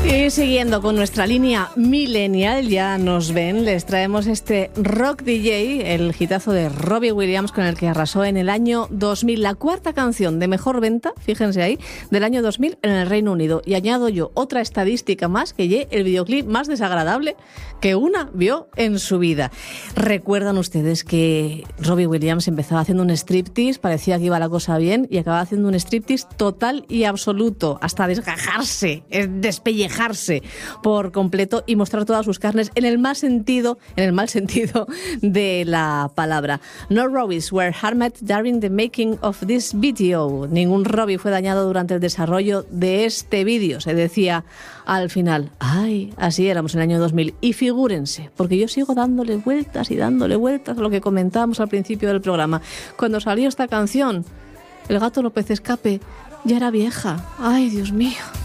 Y siguiendo con nuestra línea millennial, ya nos ven, les traemos este Rock DJ, el hitazo de Robbie Williams con el que arrasó en el año 2000, la cuarta canción de mejor venta, fíjense ahí, del año 2000 en el Reino Unido. Y añado yo otra estadística más, que ye el videoclip más desagradable que una vio en su vida. ¿Recuerdan ustedes que Robbie Williams empezaba haciendo un striptease, parecía que iba la cosa bien, y acababa haciendo un striptease total y absoluto, hasta desgajarse, despellejarse por completo y mostrar todas sus carnes en el mal sentido de la palabra? No Robbies were harmed during the making of this video. Ningún Robbie fue dañado durante el desarrollo de este vídeo, se decía al final. Ay, así éramos en el año 2000. Y figúrense, porque yo sigo dándole vueltas a lo que comentábamos al principio del programa. Cuando salió esta canción, El gato López Escape ya era vieja. Ay, Dios mío.